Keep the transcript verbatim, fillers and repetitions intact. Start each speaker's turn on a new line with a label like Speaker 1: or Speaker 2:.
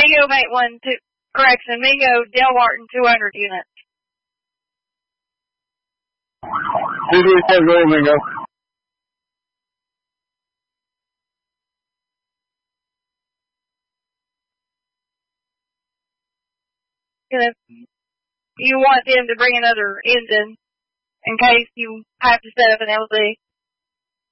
Speaker 1: Mingo make one, two, correction, Mingo, Delmartin two hundred units.
Speaker 2: two three four, go ahead, Mingo.
Speaker 1: And if you want them to bring another engine in case you have to set up an L Z.